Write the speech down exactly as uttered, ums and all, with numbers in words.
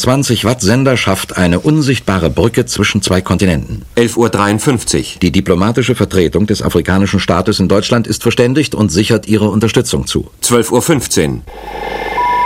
hundertzwanzig Watt Sender schafft eine unsichtbare Brücke zwischen zwei Kontinenten. elf Uhr dreiundfünfzig. Die diplomatische Vertretung des afrikanischen Staates in Deutschland ist verständigt und sichert ihre Unterstützung zu. zwölf Uhr fünfzehn.